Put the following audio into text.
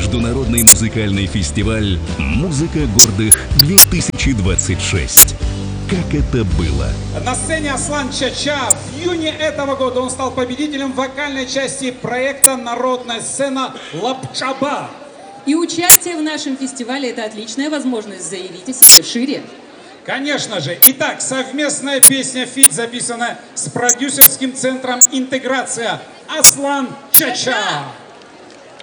Международный музыкальный фестиваль «Музыка гордых-2026». Как это было? На сцене Аслан Чача. В июне этого года он стал победителем вокальной части проекта «Народная сцена Лапчаба». И участие в нашем фестивале – это отличная возможность заявить о себе шире. Конечно же. Итак, совместная песня «Фит» записана с продюсерским центром «Интеграция». Аслан Чача.